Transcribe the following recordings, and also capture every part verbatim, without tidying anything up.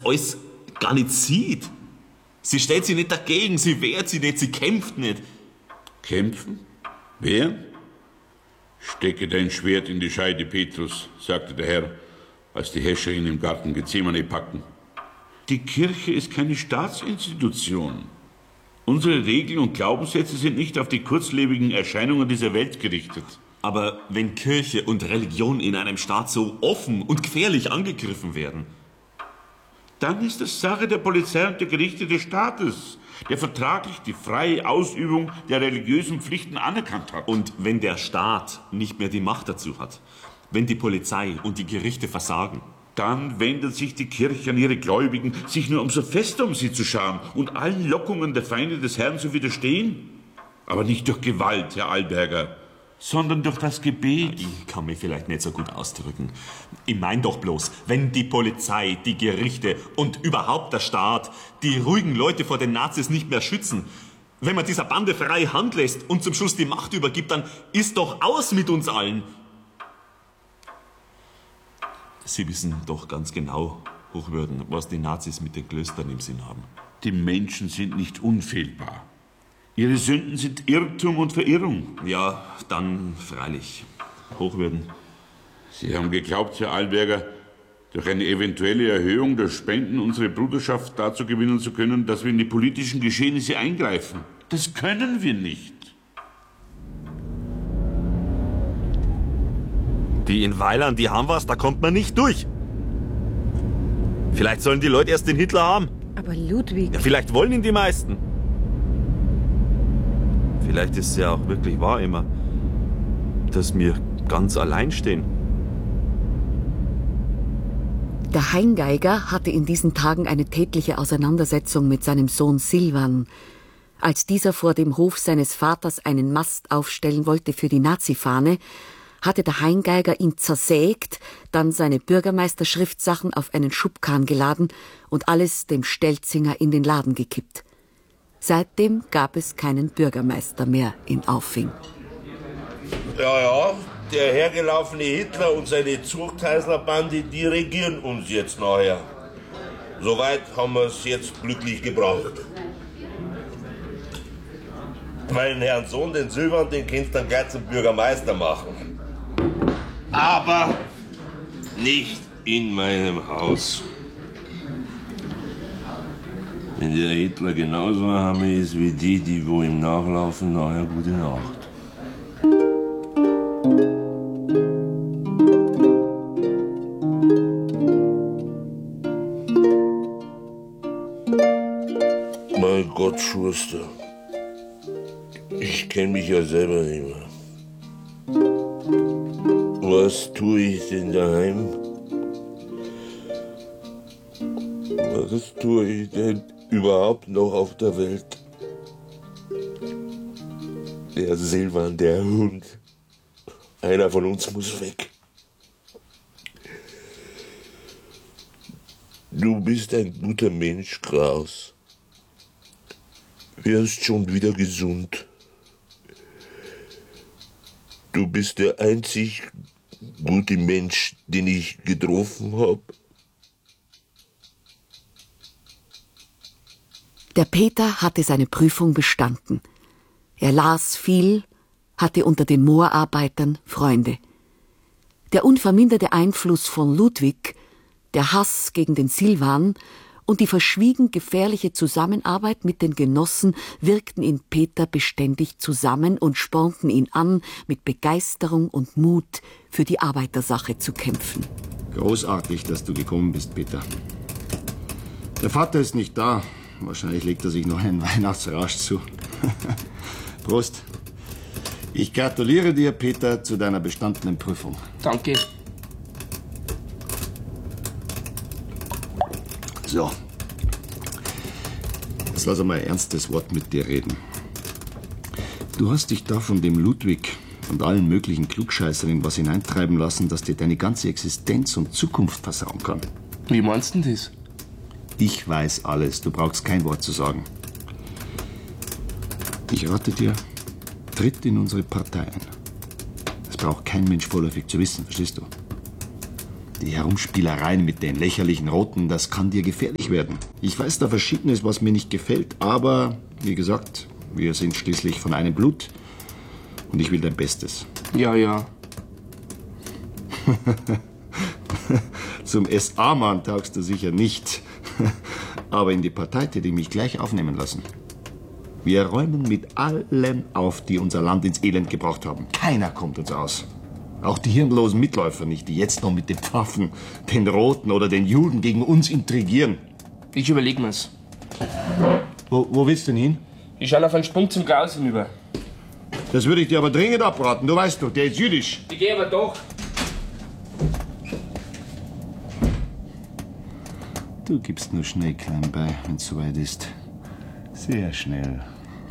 alles gar nicht sieht. Sie stellt sich nicht dagegen, sie wehrt sich nicht, sie kämpft nicht. Kämpfen? Wer? Stecke dein Schwert in die Scheide, Petrus, sagte der Herr, als die Häscher ihn im Garten Gethsemane packten. Die Kirche ist keine Staatsinstitution. Unsere Regeln und Glaubenssätze sind nicht auf die kurzlebigen Erscheinungen dieser Welt gerichtet. Aber wenn Kirche und Religion in einem Staat so offen und gefährlich angegriffen werden, dann ist es Sache der Polizei und der Gerichte des Staates, der vertraglich die freie Ausübung der religiösen Pflichten anerkannt hat. Und wenn der Staat nicht mehr die Macht dazu hat, wenn die Polizei und die Gerichte versagen, dann wendet sich die Kirche an ihre Gläubigen, sich nur umso fester um sie zu scharen und allen Lockungen der Feinde des Herrn zu widerstehen. Aber nicht durch Gewalt, Herr Alberger, sondern durch das Gebet. Ich kann mich vielleicht nicht so gut ausdrücken. Ich mein doch bloß, wenn die Polizei, die Gerichte und überhaupt der Staat die ruhigen Leute vor den Nazis nicht mehr schützen, wenn man dieser Bande freie Hand lässt und zum Schluss die Macht übergibt, dann ist doch aus mit uns allen. Sie wissen doch ganz genau, Hochwürden, was die Nazis mit den Klöstern im Sinn haben. Die Menschen sind nicht unfehlbar. Ihre Sünden sind Irrtum und Verirrung. Ja, dann freilich. Hochwürden. Sie haben geglaubt, Herr Alberger, durch eine eventuelle Erhöhung der Spenden unsere Bruderschaft dazu gewinnen zu können, dass wir in die politischen Geschehnisse eingreifen. Das können wir nicht. Die in Weiland, die haben was, da kommt man nicht durch. Vielleicht sollen die Leute erst den Hitler haben. Aber Ludwig... Ja, vielleicht wollen ihn die meisten. Vielleicht ist es ja auch wirklich wahr immer, dass wir ganz allein stehen. Der Heingeiger hatte in diesen Tagen eine tätliche Auseinandersetzung mit seinem Sohn Silvan. Als dieser vor dem Hof seines Vaters einen Mast aufstellen wollte für die Nazifahne, hatte der Heingeiger ihn zersägt, dann seine Bürgermeisterschriftsachen auf einen Schubkarren geladen und alles dem Stelzinger in den Laden gekippt. Seitdem gab es keinen Bürgermeister mehr in Auffing. Ja, ja, der hergelaufene Hitler und seine Zuchtheißlerbande, die regieren uns jetzt nachher. Soweit haben wir es jetzt glücklich gebracht. Meinen Herrn Sohn, den Silvan, den kannst du dann gleich zum Bürgermeister machen. Aber nicht in meinem Haus. Wenn der Hitler genauso arm ist wie die, die wo ihm nachlaufen, nachher gute Nacht. Mein Gott, Schuster. Ich kenne mich ja selber nicht mehr. Was tue ich denn daheim? Was tue ich denn überhaupt noch auf der Welt? Der Silvan, der Hund. Einer von uns muss weg. Du bist ein guter Mensch, Kraus. Wirst schon wieder gesund. Du bist der einzig gute Mensch, den ich getroffen habe. Der Peter hatte seine Prüfung bestanden. Er las viel, hatte unter den Moorarbeitern Freunde. Der unverminderte Einfluss von Ludwig, der Hass gegen den Silvan und die verschwiegen gefährliche Zusammenarbeit mit den Genossen wirkten in Peter beständig zusammen und spornten ihn an, mit Begeisterung und Mut für die Arbeitersache zu kämpfen. Großartig, dass du gekommen bist, Peter. Der Vater ist nicht da. Wahrscheinlich legt er sich noch einen Weihnachtsrausch zu. Prost. Ich gratuliere dir, Peter, zu deiner bestandenen Prüfung. Danke. So. Jetzt lass einmal ein ernstes Wort mit dir reden. Du hast dich da von dem Ludwig und allen möglichen Klugscheißern in was hineintreiben lassen, dass dir deine ganze Existenz und Zukunft versauen kann. Wie meinst du denn das? Ich weiß alles, du brauchst kein Wort zu sagen. Ich rate dir, tritt in unsere Partei ein. Das braucht kein Mensch vorläufig zu wissen, verstehst du? Die Herumspielereien mit den lächerlichen Roten, das kann dir gefährlich werden. Ich weiß da Verschiedenes, was mir nicht gefällt, aber, wie gesagt, wir sind schließlich von einem Blut und ich will dein Bestes. Ja, ja. Zum S A-Mann taugst du sicher nicht, aber in die Partei hätte ich mich gleich aufnehmen lassen. Wir räumen mit allen auf, die unser Land ins Elend gebracht haben. Keiner kommt uns aus. Auch die hirnlosen Mitläufer nicht, die jetzt noch mit den Pfaffen, den Roten oder den Juden gegen uns intrigieren. Ich überleg mir's. Wo, wo willst du denn hin? Ich schau auf einen Sprung zum Graus hinüber. Das würde ich dir aber dringend abraten. Du weißt doch, der ist jüdisch. Ich geh aber doch. Du gibst nur schnell klein bei, wenn's soweit ist. Sehr schnell.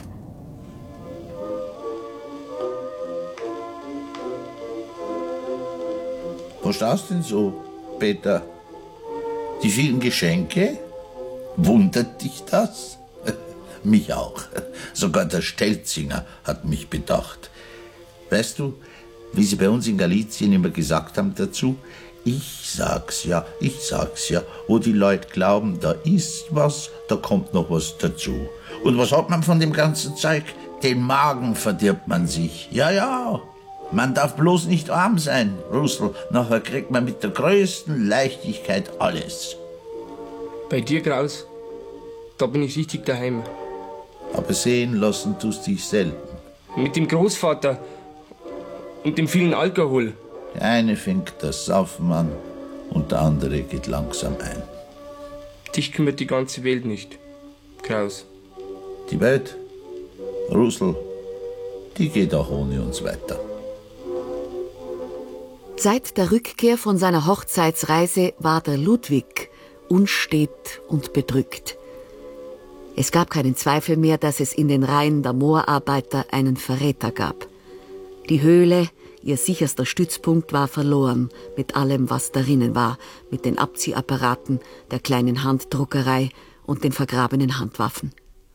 Was schaust denn so, Peter? Die vielen Geschenke? Wundert dich das? Mich auch. Sogar der Stelzinger hat mich bedacht. Weißt du, wie sie bei uns in Galizien immer gesagt haben dazu? Ich sag's ja, ich sag's ja. Wo die Leute glauben, da ist was, da kommt noch was dazu. Und was hat man von dem ganzen Zeug? Den Magen verdirbt man sich. Ja, ja. Man darf bloß nicht arm sein, Russell. Nachher kriegt man mit der größten Leichtigkeit alles. Bei dir, Graus, da bin ich richtig daheim. Aber sehen lassen tust dich selten. Mit dem Großvater und dem vielen Alkohol. Der eine fängt das Saufen an und der andere geht langsam ein. Dich kümmert die ganze Welt nicht, Graus. Die Welt, Russell, die geht auch ohne uns weiter. Seit der Rückkehr von seiner Hochzeitsreise war der Ludwig unstet und bedrückt. Es gab keinen Zweifel mehr, dass es in den Reihen der Moorarbeiter einen Verräter gab. Die Höhle, ihr sicherster Stützpunkt, war verloren, mit allem, was darinnen war, mit den Abziehapparaten, der kleinen Handdruckerei und den vergrabenen Handwaffen.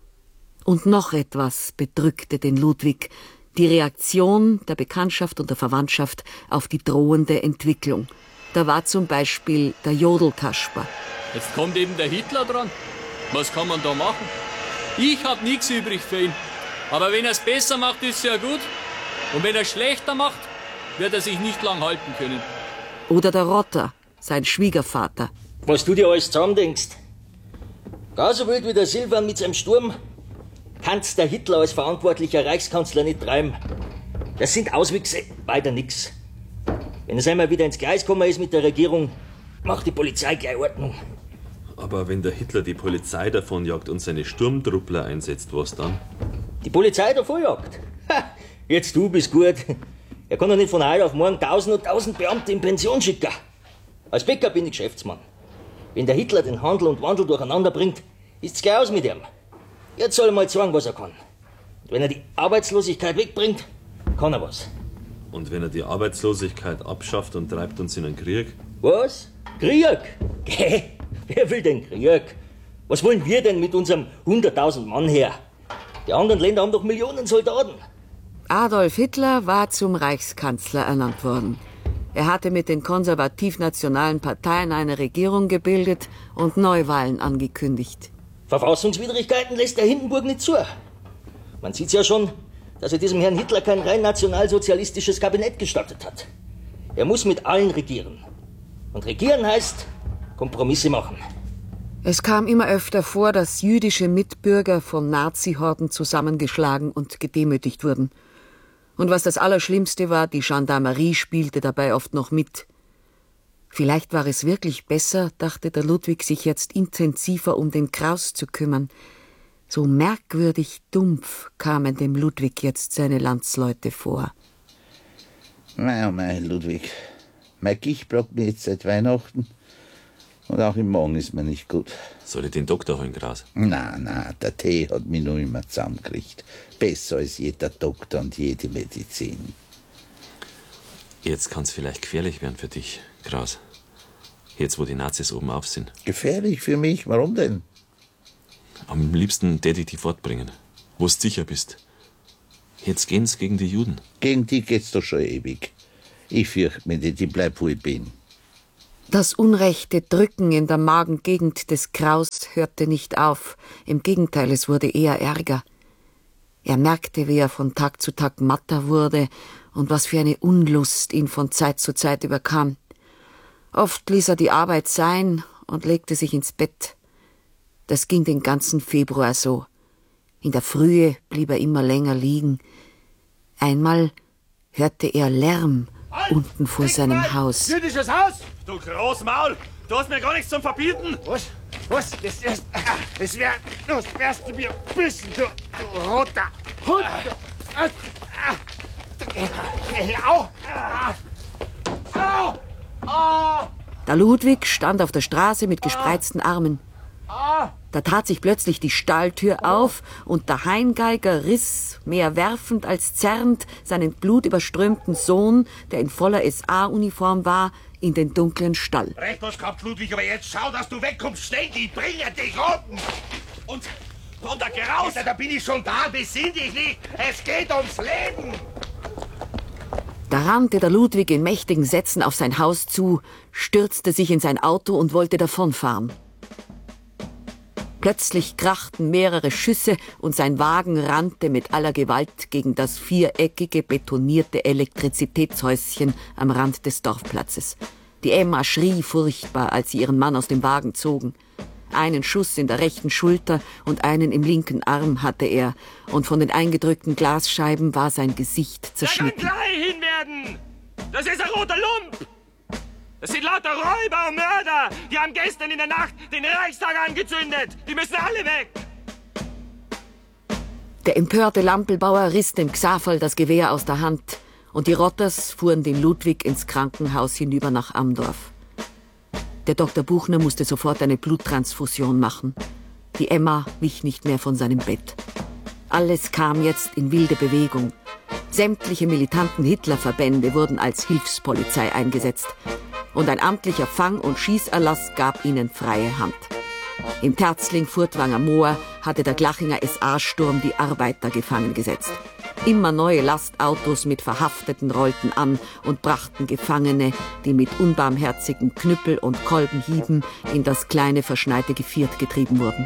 Und noch etwas bedrückte den Ludwig: die Reaktion der Bekanntschaft und der Verwandtschaft auf die drohende Entwicklung. Da war zum Beispiel der Jodelkasper. Jetzt kommt eben der Hitler dran. Was kann man da machen? Ich hab nichts übrig für ihn. Aber wenn er es besser macht, ist ja gut. Und wenn er schlechter macht, wird er sich nicht lang halten können. Oder der Rotter, sein Schwiegervater. Was du dir alles zusammendenkst. Gar so wild wie der Silvan mit seinem Sturm kann's der Hitler als verantwortlicher Reichskanzler nicht treiben. Das sind Auswüchse, weiter nix. Wenn es einmal wieder ins Gleis gekommen ist mit der Regierung, macht die Polizei gleich Ordnung. Aber wenn der Hitler die Polizei davonjagt und seine Sturmtruppler einsetzt, was dann? Die Polizei davonjagt? Ha, jetzt du bist gut. Er kann doch nicht von heute auf morgen tausend und tausend Beamte in Pension schicken. Als Bäcker bin ich Geschäftsmann. Wenn der Hitler den Handel und Wandel durcheinander bringt, ist's gleich aus mit ihm. Jetzt soll er mal sagen, was er kann. Und wenn er die Arbeitslosigkeit wegbringt, kann er was. Und wenn er die Arbeitslosigkeit abschafft und treibt uns in einen Krieg? Was? Krieg? Geh, wer will denn Krieg? Was wollen wir denn mit unserem hunderttausend Mann her? Die anderen Länder haben doch Millionen Soldaten. Adolf Hitler war zum Reichskanzler ernannt worden. Er hatte mit den konservativ-nationalen Parteien eine Regierung gebildet und Neuwahlen angekündigt. Verfassungswidrigkeiten lässt der Hindenburg nicht zu. Man sieht's ja schon, dass er diesem Herrn Hitler kein rein nationalsozialistisches Kabinett gestattet hat. Er muss mit allen regieren. Und regieren heißt Kompromisse machen. Es kam immer öfter vor, dass jüdische Mitbürger von Nazi-Horden zusammengeschlagen und gedemütigt wurden. Und was das Allerschlimmste war, die Gendarmerie spielte dabei oft noch mit. Vielleicht war es wirklich besser, dachte der Ludwig, sich jetzt intensiver um den Kraus zu kümmern. So merkwürdig dumpf kamen dem Ludwig jetzt seine Landsleute vor. Mei, oh mei, Ludwig. Mein Gicht plagt mich jetzt seit Weihnachten. Und auch im Magen ist mir nicht gut. Soll ich den Doktor holen, Gras? Na, na, der Tee hat mich noch immer zusammengekriegt. Besser als jeder Doktor und jede Medizin. Jetzt kann's vielleicht gefährlich werden für dich, Gras. Jetzt, wo die Nazis oben auf sind. Gefährlich für mich? Warum denn? Am liebsten tät ich die fortbringen, wo du sicher bist. Jetzt gehen's gegen die Juden. Gegen die geht's doch schon ewig. Ich fürchte mich nicht, ich bleib, wo ich bin. Das unrechte Drücken in der Magengegend des Kraus hörte nicht auf. Im Gegenteil, es wurde eher ärger. Er merkte, wie er von Tag zu Tag matter wurde und was für eine Unlust ihn von Zeit zu Zeit überkam. Oft ließ er die Arbeit sein und legte sich ins Bett. Das ging den ganzen Februar so. In der Frühe blieb er immer länger liegen. Einmal hörte er Lärm unten vor seinem Haus. Jüdisches Haus? Du Großmaul, du hast mir gar nichts zum Verbieten. Was? Was? Das, das, das, wär, das wärst du mir bissen, du, du roter Hund. Au! Au! Au! Der Ludwig stand auf der Straße mit gespreizten Armen. Da tat sich plötzlich die Stalltür auf und der Heingeiger riss, mehr werfend als zerrend, seinen blutüberströmten Sohn, der in voller S A-Uniform war, in den dunklen Stall. Recht was gehabt, Ludwig, aber jetzt schau, dass du wegkommst. Schnell, die bringen dich unten. Und, und der Graus. Da bin ich schon da, besinn dich nicht. Es geht ums Leben. Da rannte der Ludwig in mächtigen Sätzen auf sein Haus zu, stürzte sich in sein Auto und wollte davonfahren. Plötzlich krachten mehrere Schüsse und sein Wagen rannte mit aller Gewalt gegen das viereckige, betonierte Elektrizitätshäuschen am Rand des Dorfplatzes. Die Emma schrie furchtbar, als sie ihren Mann aus dem Wagen zogen. Einen Schuss in der rechten Schulter und einen im linken Arm hatte er, und von den eingedrückten Glasscheiben war sein Gesicht zerschnitten. Der kann gleich hinwerden! Das ist ein roter Lump! Das sind lauter Räuber und Mörder! Die haben gestern in der Nacht den Reichstag angezündet! Die müssen alle weg! Der empörte Lampelbauer riss dem Xaverl das Gewehr aus der Hand, und die Rotters fuhren den Ludwig ins Krankenhaus hinüber nach Amdorf. Der Doktor Buchner musste sofort eine Bluttransfusion machen. Die Emma wich nicht mehr von seinem Bett. Alles kam jetzt in wilde Bewegung. Sämtliche militanten Hitlerverbände wurden als Hilfspolizei eingesetzt. Und ein amtlicher Fang- und Schießerlass gab ihnen freie Hand. Im Terzling-Furtwanger Moor hatte der Glachinger S A-Sturm die Arbeiter gefangen gesetzt. Immer neue Lastautos mit Verhafteten rollten an und brachten Gefangene, die mit unbarmherzigen Knüppel- und Kolbenhieben in das kleine verschneite Geviert getrieben wurden.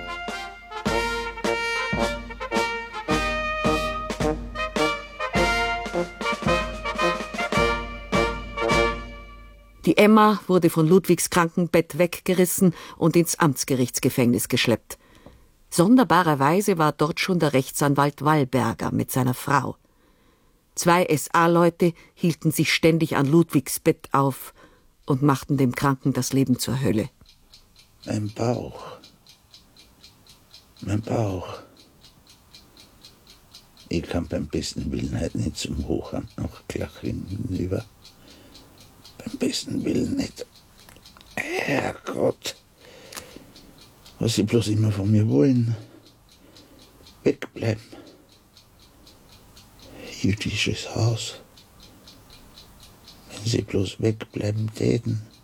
Die Emma wurde von Ludwigs Krankenbett weggerissen und ins Amtsgerichtsgefängnis geschleppt. Sonderbarerweise war dort schon der Rechtsanwalt Wallberger mit seiner Frau. Zwei S A-Leute hielten sich ständig an Ludwigs Bett auf und machten dem Kranken das Leben zur Hölle. Mein Bauch. Mein Bauch. Ich kann beim besten Willen halt nicht zum Hochamt nach Glaching hinüber. Beim besten Willen nicht. Herrgott. Was sie bloß immer von mir wollen. Wegbleiben. Jüdisches Haus. Wenn sie bloß wegbleiben täten.